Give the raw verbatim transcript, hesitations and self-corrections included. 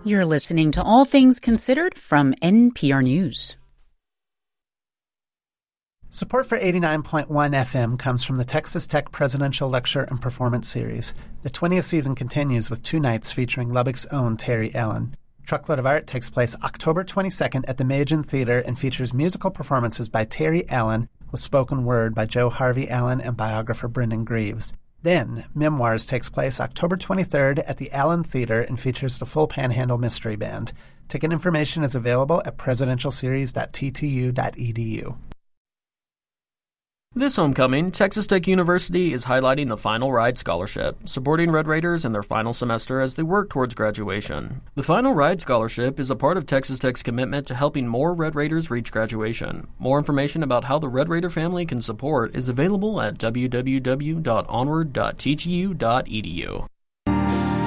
You're listening to All Things Considered from N P R News. Support for eighty-nine point one F M comes from the Texas Tech Presidential Lecture and Performance Series. The twentieth season continues with two nights featuring Lubbock's own Terry Allen. Truckload of Art takes place October twenty-second at the Majan Theater and features musical performances by Terry Allen with spoken word by Joe Harvey Allen and biographer Brendan Greaves. Then, Memoirs takes place October twenty-third at the Allen Theater and features the full Panhandle Mystery Band. Ticket information is available at presidential series dot t t u dot e d u. This homecoming, Texas Tech University is highlighting the Final Ride Scholarship, supporting Red Raiders in their final semester as they work towards graduation. The Final Ride Scholarship is a part of Texas Tech's commitment to helping more Red Raiders reach graduation. More information about how the Red Raider family can support is available at w w w dot onward dot t t u dot e d u.